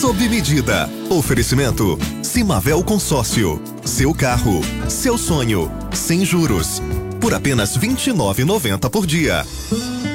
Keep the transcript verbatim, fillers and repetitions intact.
sob medida. Oferecimento Simavel Consórcio. Seu carro, seu sonho, sem juros. Por apenas vinte e nove reais e noventa centavos por dia.